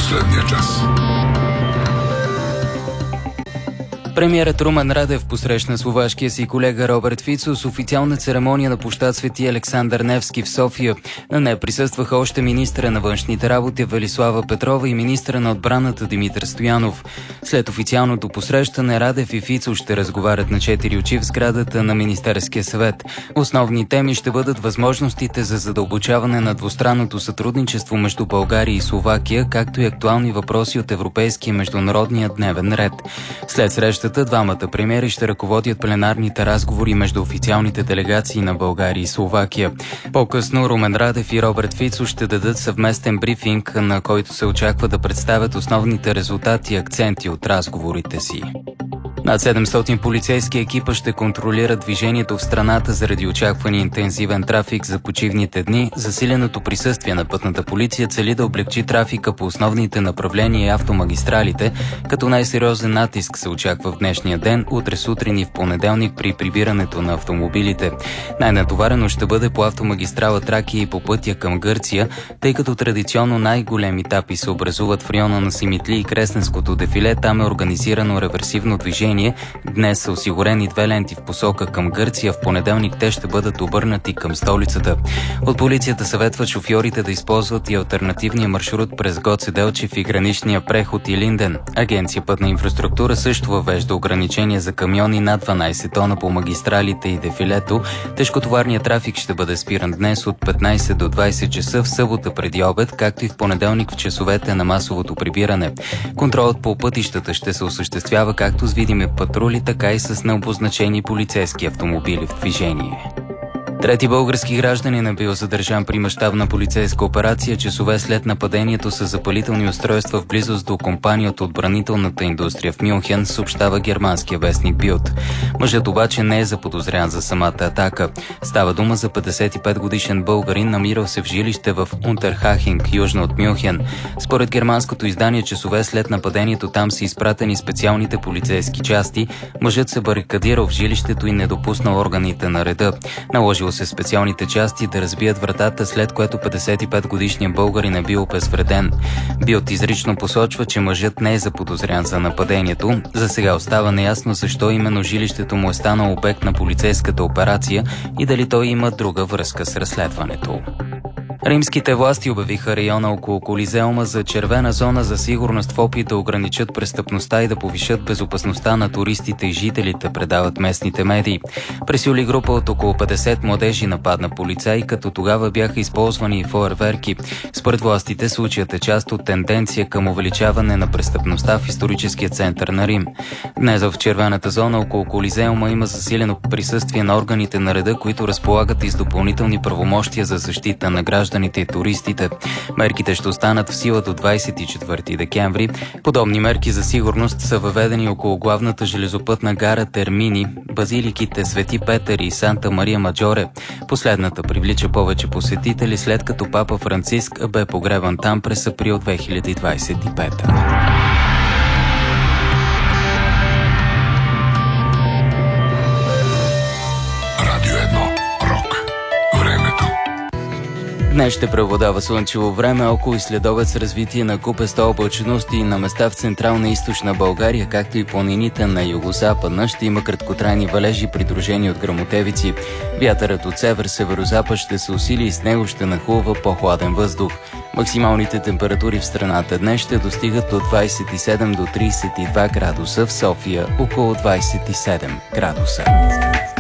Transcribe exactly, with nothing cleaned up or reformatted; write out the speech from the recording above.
последния час. Премиерът Румен Радев посрещна словашкия си колега Роберт Фицо с официална церемония на площад Свети Александър Невски в София. На нея присъстваха още министра на външните работи Велислава Петрова и министра на отбраната Димитър Стоянов. След официалното посрещане Радев и Фицо ще разговарят на четири очи в сградата на Министерския съвет. Основни теми ще бъдат възможностите за задълбочаване на двустранното сътрудничество между България и Словакия, както и актуални въпроси от европейския и международния дневен ред. След срещата двамата премиери ще ръководят пленарните разговори между официалните делегации на България и Словакия. По-късно Румен Радев и Роберт Фицо ще дадат съвместен брифинг, на който се очаква да представят основните резултати и акценти от разговорите си. Над седемстотин полицейски екипа ще контролират движението в страната заради очаквания интензивен трафик за почивните дни. Засиленото присъствие на пътната полиция цели да облегчи трафика по основните направления и автомагистралите, като най-сериозен натиск се очаква в днешния ден, утре сутрин и в понеделник при прибирането на автомобилите. Най-натоварено ще бъде по автомагистрала Тракия и по пътя към Гърция, тъй като традиционно най-големи етапи се образуват в района на Симитли и Кресненското дефиле. Там е организирано реверсивно движение. Днес са осигурени две ленти в посока към Гърция. В понеделник те ще бъдат обърнати към столицата. От полицията съветват шофьорите да използват и алтернативния маршрут през Гоце Делчев и граничния преход Илинден. Агенция Пътна инфраструктура също въвежда ограничения за камиони над дванайсет тона по магистралите и дефилето. Тежкотоварният трафик ще бъде спиран днес от петнайсет до двайсет часа, в събота преди обед, както и в понеделник в часовете на масовото прибиране. Контролът по пътищата ще се осъществява както с видими патрули, така и с необозначени полицейски автомобили в движение. Трети български гражданин е бил задържан при мащабна полицейска операция часове след нападението с запалителни устройства в близост до компания от отбранителната индустрия в Мюнхен, съобщава германския вестник Билд. Мъжът обаче не е заподозрян за самата атака. Става дума за петдесет и пет годишен българин, намирал се в жилище в Унтерхахинг, южно от Мюнхен. Според германското издание, часове след нападението там са изпратени специалните полицейски части. Мъжът се барикадирал в жилището и не допуснал органите на реда. Наложил се специалните части да разбият вратата, след което петдесет и пет годишният българин е бил обезвреден. Билд изрично посочва, че мъжът не е заподозрян за нападението. За сега остава неясно защо именно жилището му е станало обект на полицейската операция и дали той има друга връзка с разследването. Римските власти обявиха района около Колизеума за червена зона за сигурност в опит да ограничат престъпността и да повишат безопасността на туристите и жителите, предават местните медии. През юли група от около петдесет младежи нападна полицаи, като тогава бяха използвани и фойерверки. Според властите случаят е част от тенденция към увеличаване на престъпността в историческия център на Рим. Днес в червената зона около Колизеума има засилено присъствие на органите на реда, които разполагат и с допълнителни правомощия за защита на гражданите и туристите. Мерките ще останат в сила до двайсет и четвърти декември. Подобни мерки за сигурност са въведени около главната железопътна гара Термини, базиликите Свети Петър и Санта Мария Маджоре. Последната привлича повече посетители, след като папа Франциск бе погребан там през април две хиляди двайсет и пета. Днес ще преобладава слънчево време, около и следобед с развитие на купеста облачност и на места в централна и източна България, както и планините на югозападна. Ще има краткотрайни валежи, придружени от гръмотевици. Вятърът от север-северозапад ще се усили и с него ще нахлува по-хладен въздух. Максималните температури в страната днес ще достигат от двайсет и седем до трийсет и два градуса, в София около двайсет и седем градуса.